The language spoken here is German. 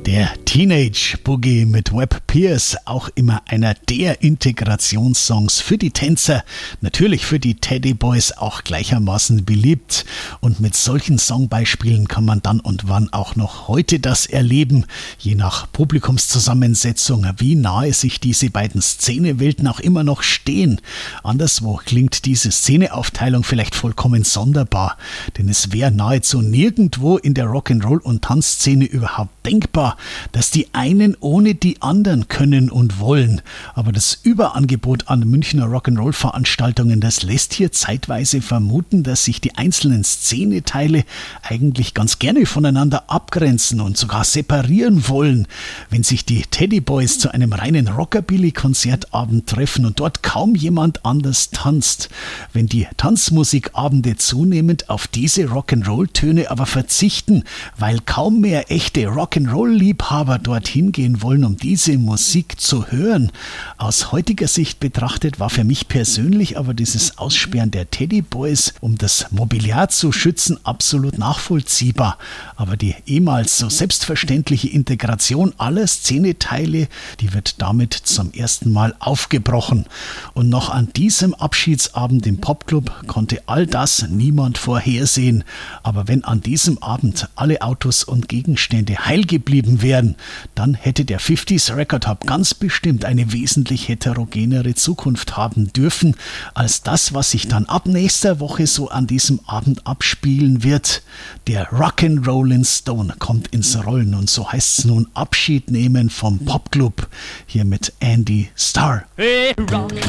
Der Teenage Boogie mit Webb Pierce, auch immer einer der Integrationssongs für die Tänzer, natürlich für die Teddy Boys auch gleichermaßen beliebt. Und mit solchen Songbeispielen kann man dann und wann auch noch heute das erleben, je nach Publikumszusammensetzung, wie nahe sich diese beiden Szenewelten auch immer noch stehen. Anderswo klingt diese Szeneaufteilung vielleicht vollkommen sonderbar, denn es wäre nahezu nirgendwo in der Rock'n'Roll- und Tanzszene überhaupt denkbar, dass die einen ohne die anderen können und wollen. Aber das Überangebot an Münchner Rock'n'Roll-Veranstaltungen, das lässt hier zeitweise vermuten, dass sich die einzelnen Szeneteile eigentlich ganz gerne voneinander abgrenzen und sogar separieren wollen. Wenn sich die Teddy Boys zu einem reinen Rockabilly-Konzertabend treffen und dort kaum jemand anders tanzt, wenn die Tanzmusikabende zunehmend auf diese Rock'n'Roll-Töne aber verzichten, weil kaum mehr echte Rock'n'Roll-Liebhaber dorthin gehen wollen, um diese Musik zu hören. Aus heutiger Sicht betrachtet war für mich persönlich aber dieses Aussperren der Teddy Boys, um das Mobiliar zu schützen, absolut nachvollziehbar. Aber die ehemals so selbstverständliche Integration aller Szeneteile, die wird damit zum ersten Mal aufgebrochen. Und noch an diesem Abschiedsabend im Popclub konnte all das niemand vorhersehen. Aber wenn an diesem Abend alle Autos und Gegenstände heil geblieben wären, dann hätte der 50s Record Hub ganz bestimmt eine wesentlich heterogenere Zukunft haben dürfen, als das, was sich dann ab nächster Woche so an diesem Abend abspielen wird. Der Rock'n'Rollin' Stone kommt ins Rollen und so heißt es nun Abschied nehmen vom Popclub, hier mit Andy Starr. Hey, rock